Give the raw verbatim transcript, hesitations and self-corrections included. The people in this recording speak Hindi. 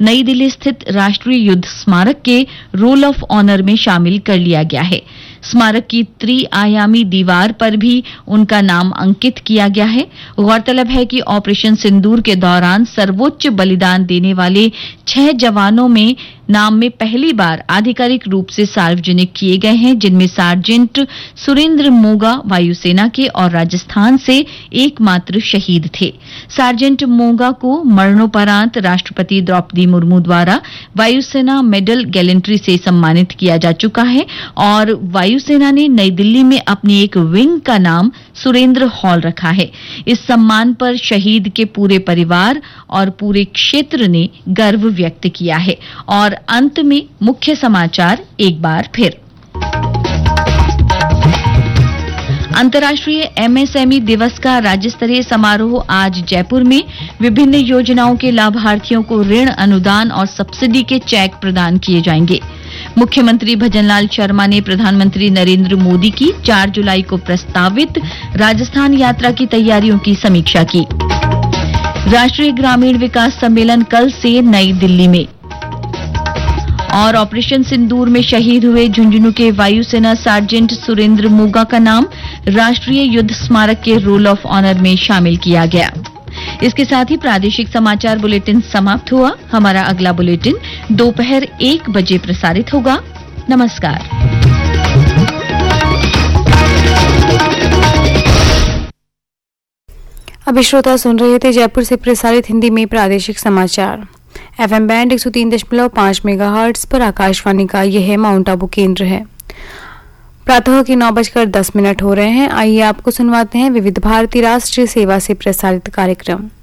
नई दिल्ली स्थित राष्ट्रीय युद्ध स्मारक के रोल ऑफ ऑनर में शामिल कर लिया गया है। स्मारक की त्रिआयामी दीवार पर भी उनका नाम अंकित किया गया है। गौरतलब है कि ऑपरेशन सिंदूर के दौरान सर्वोच्च बलिदान देने वाले छह जवानों में नाम में पहली बार आधिकारिक रूप से सार्वजनिक किए गए हैं, जिनमें सार्जेंट सुरेंद्र मोगा वायुसेना के और राजस्थान से एकमात्र शहीद थे। सार्जेंट मोगा को मरणोपरांत राष्ट्रपति द्रौपदी मुर्मू द्वारा वायुसेना मेडल गैलेंट्री से सम्मानित किया जा चुका है और वायुसेना ने नई दिल्ली में अपनी एक विंग का नाम सुरेंद्र हॉल रखा है। इस सम्मान पर शहीद के पूरे परिवार और पूरे क्षेत्र ने गर्व व्यक्त किया है। और अंत में मुख्य समाचार एक बार फिर। अंतर्राष्ट्रीय एमएसएमई दिवस का राज्य स्तरीय समारोह आज जयपुर में। विभिन्न योजनाओं के लाभार्थियों को ऋण अनुदान और सब्सिडी के चेक प्रदान किए जाएंगे। मुख्यमंत्री भजनलाल शर्मा ने प्रधानमंत्री नरेंद्र मोदी की चार जुलाई को प्रस्तावित राजस्थान यात्रा की तैयारियों की समीक्षा की। राष्ट्रीय ग्रामीण विकास सम्मेलन कल से नई दिल्ली में। और ऑपरेशन सिंदूर में शहीद हुए झुंझुनू के वायुसेना सार्जेंट सुरेंद्र मोगा का नाम राष्ट्रीय युद्ध स्मारक के रोल ऑफ ऑनर में शामिल किया गया। इसके साथ ही प्रादेशिक समाचार बुलेटिन समाप्त हुआ। हमारा अगला बुलेटिन दोपहर एक बजे प्रसारित होगा। नमस्कार। अभी श्रोता सुन रहे थे जयपुर से प्रसारित हिंदी में प्रादेशिक समाचार। एफएम बैंड एक सौ तीन दशमलव पाँच मेगाहर्ट्ज पर आकाशवाणी का यह माउंट आबू केंद्र है। प्रातः के नौ बजकर दस मिनट हो रहे हैं। आइए आपको सुनवाते हैं विविध भारती राष्ट्रीय सेवा से प्रसारित कार्यक्रम।